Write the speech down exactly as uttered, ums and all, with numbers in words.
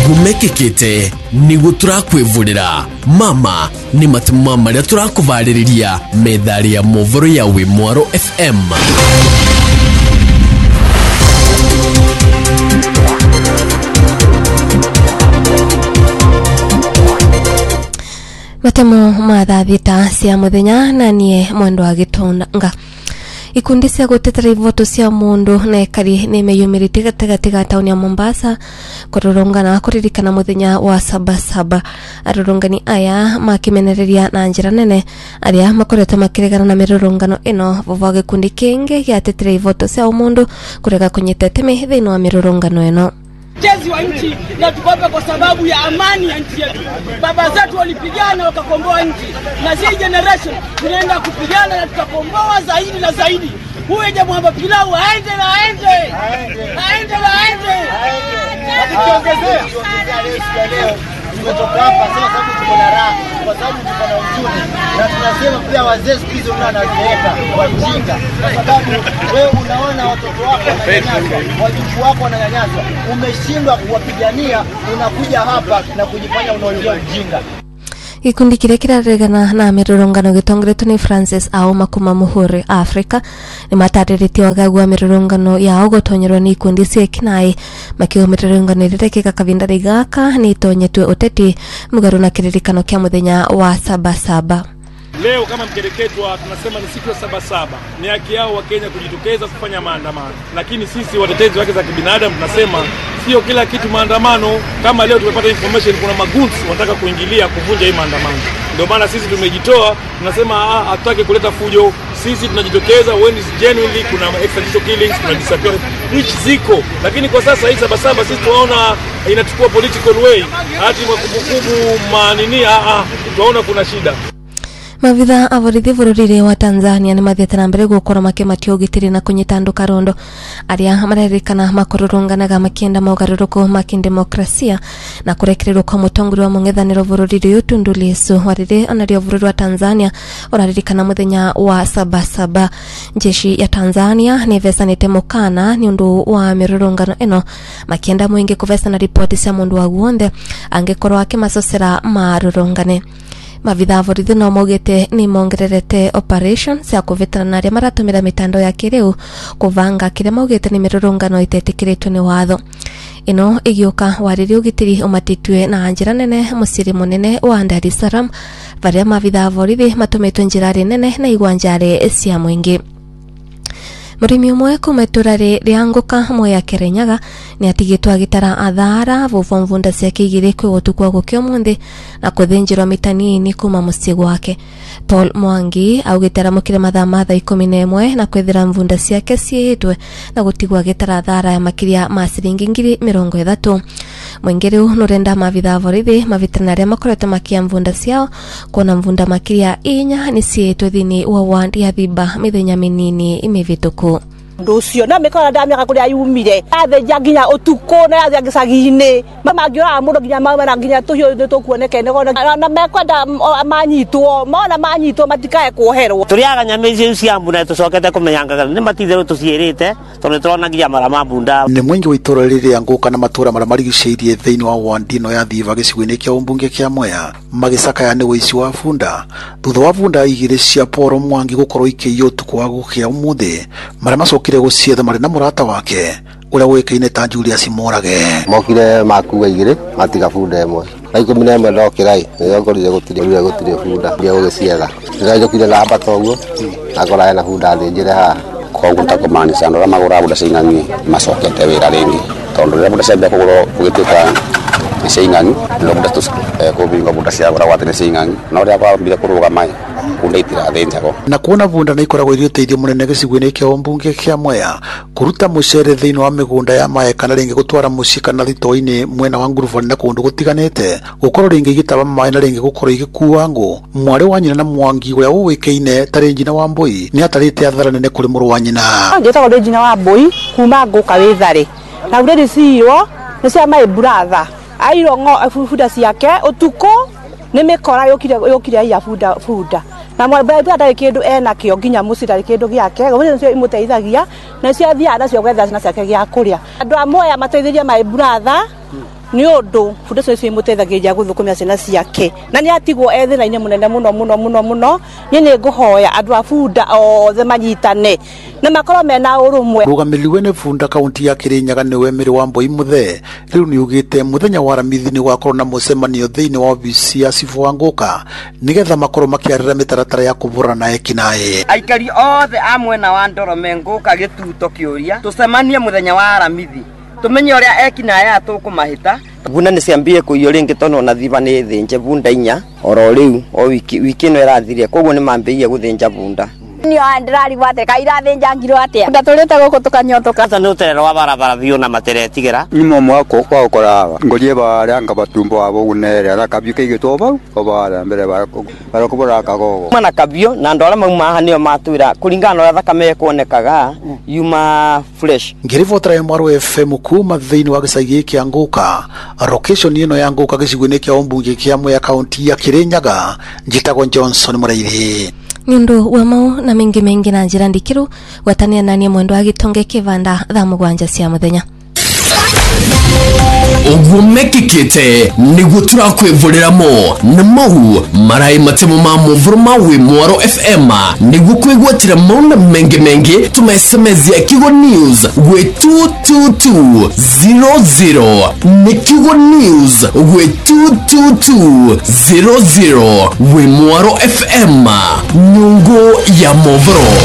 gumekekete nigu turakwivurira mama ni matuma maria turakuvariria methari ya movoro ya Wimwaro F M. Matemo mathathita cia muthenya na nie mwendo wa gitonga ikundi cia gutetera ivoto cia mundu na ekari ni meyumirite gatagati ga tauni ya Mombasa kururungana kuririkana muthenya wa sabasaba. Arurungani aya makimenereria na njira nene aria makorete makiregana na mirurungano ino vova gikundi kingi gia tetera ivoto cia mundu kurega kunyita teme thiini wa mirurungano ino. Jezi wa nchi na tukope kwa sababu ya amani ya nchi yetu. Baba zetu walipigana wakakomboa nchi, na zi generation tunaenda kupigana na tutakomboa zaidi na zaidi. Huyu jamaa hapa Pilau aende na aende aende na aende akiongezea leo tumetoka hapa sasa sababu tuko na raha, kwa sababu tuko na uchumi, na tunasema pia wazee siku hizo mna anazeeka wajinga, kwa sababu wewe unaona watoto wako wananyanyaswa, wajukuu wako wananyanyaswa, umeshindwa kuwapigania, unakuja hapa na kujifanya unaongea ujinga. Ikundi kile kiraregana na mirurungano gitongeretwo ni Francis Auma kuma Muhuri Africa ni mataririti wagagwa mirurungano yao gutonyerwo ni ikundi cia kinai makiwa mirurungano irekeka kavinda rigaka ni tonyetwe uteti mugaru na kiririkano kia muthenya wa sabasaba. Leo kama mkereketwa tunasema ni siku ya sabasaba. Ni haki yao wa Kenya kujitokeza kufanya maandamano. Lakini sisi watetezi wake za kibinadamu tunasema sio kila kitu maandamano. Kama leo tumepata information kuna magunzi wanataka kuingilia kuvunja hii maandamano. Ndio maana sisi tumejitoa, tunasema ah hatutaki kuleta fujo. Sisi tunajitokeza when is genuinely kuna extrajudicial killings, kuna disappearance which ziko. Lakini kwa sasa hii sabasaba sisi tunaona inachukua political way. Hati makubukubu manini ah ah tunaona kuna shida. Mavitha avorithi vururire wa Tanzania ni mathiete na mbere gukora makematio gitiri na kunyita andu karondo aria marerikana makororonganaga makienda maugaruruko makindemokrasia na kurekererwo kwa mutongori wa mung'ethaniro vururire uyu Tundu Lissu warire onario vururi wa Tanzania oraririkana muthenya wa sabasaba. Jeshi ya Tanzania ni vesanite mukana ni undu wa mirurungano ino makienda mwingi kuvesana ripoti cia mundu wa guonthe angekorwo akimasocera marurungane. Mavitha vorithi no mogete ni mongererete operation cia kuvitana aria maratumira mitando ya kiriu kuvanga kire mogete ni mirurungano itetikiritwe ni watho. Ino igioka wariri ugitiri umatitwe na njira nene musiri munene wa Dar es Salaam varia mavitha vorithi matumitwe njirari nene na igwanjare cia mwingi. Murimi umwe kumeturare rianguka moya Kirinyaga ni atigitwa gitara athara vuvomvunda cia kigire kwe gutukwa gukio mundi na kuthinjirwa mitanini kuma mucii gwake. Paul Mwangi augitara mukire mathaa mathaa ikumi na imwe na kwethira mvunda ciake ciitwe na gutigwa gitara athara ya makiria ma ciringi ngiri mirongo ithatu. Mwingi riu nurenda mavitha vorithi mavitana aria makorete makia mvunda ciao kuona mvunda makiria inya ni ciitwe thini wa wandi ya Thiba mithenya minini imivituku. Nducio na mikora ndamya kuria yumire athe nginya utuko na athe gicagine mama ngiora mundu nginya mama nginya tuhiu nitukuoneke na mekwenda manyitwo mona manyitwo matikae kuoherwo turiaga nyamezi cia mbuna tucokete kumenyanga ni matithiru tuciirite tondu turona nginya mara mabunda ni mwingi wa itora riri anguka na matura mara marigiceirie thiini wa wandino ya Thiva gicigo-ini kia umbunge kia Mwea magicakaya ni wici wa bunda thutha wa bunda igire cia Paul Mwangi gukorwo ikiiyo tuko wa gukia umuthi mara macokire gucietha mari na murata wake uria wikaine ta Julius Morage mokire makuwa igire matiga bunda imwe aiko mine mwe ndokirai nigorire gutire ria gutire bunda ria gugicietha ndirajokire na abato uguo akora na bunda thinjire ha koguo takomani sana ra magura bunda cing'ang'i macokete wira ringi tondu ria bunda ciambia kugurwo gugituika cing'ang'i ndo bunda tu kubinga bunda cia gura gwatene cing'ang'i no ria kwambire kuruga mai bunda itira thinjago na kuona bunda na ikoragwo irio teithio munene gicigo-ini kia umbunge kia Mwea kuruta mucere thiini wa migunda ya Mae kana ringi gutwara mucii kana thito-ini mwena wa Nguruvani na kundu gutiganite gukorwo ringi igitaba mai na ringi gukorwo igikuwa ngo mwari wa nyina na Mwangi uria uwikaine ta Regina Wambui ni atarite athara nene kuri muru wa nyina njetago Regina Wambui kuma nguka withari na uredi ciiro ni cia my brother airongo bunda ciake utuko ni mikora yukire yukire ya bunda bunda na mwana ndari kindu ena kio nginya muci ndari kindu giake gwe ncio imuteithagia na cia thia nacio gwetha na ciake gia kuria andu a Mwea mateithirie my brother ni undu bunda cio cimutethagiria guthukumia ciana ciake na ni atigwo ethina-ini munene muno muno muno muno ni ni nguhoya andu a bunda othe manyitane na makorwo mena urumwe. Rugamiriwe ni bunda kaunti ya Kirinyaga ni Wemiri wa Mboi Muthe riu ni ugite muthenya wa Ramithi ni gwakorwo na mucemanio thiini wa obisi ya Cibu wa Nguka nigetha makorwo makiarira mitaratara ya kuvura na ekinae. Aikari othe a mwena wa Ndorome Nguka gituto kiuria tucemanie muthenya wa Ramithi tumenye uria ekinae atukumahita. Bunda ni ciambie kuiyo ringi tono na thiva ni thinje bunda inya oro riu o wiki wiki no irathire koguo ni mambirie guthinja bunda. Ni andrari wate kaira thinja ngiro atia ndatulite guku tukanyotoka ata no terero wa barabara biu na materetigera imo mwako kwa ukora ngorie bara nga batumbo abo unere ara kabyu ke gitoba obara mbere ba bara kubura kagogo mana kabyo na ndora mauma hanio matwira kuringana na thakame kuonekaga yuma fresh. Ngirivotra ya Mwaro F M kuma thiini wa gicagi kia Nguka location ino ya Nguka giciguini kia ombunge kia Mwea kaunti ya Kirinyaga njitagwo Johnson Murairi. Nyundu wa mau na mengi mengi na njira ndikiru watania nani mwendo wa gitonge kivanda thaa mugwanja cia muthenya. Uguo mekikite niguo turakwivuriramo na mau marai matemo ma muvuru ma Wimwaro F M niguo kwigwatira mau na mengi mengi tuma S M S ya Kigo News we two two two zero zero ni Kigo News we two two two zero zero Wimwaro F M nyungu ya muvuru.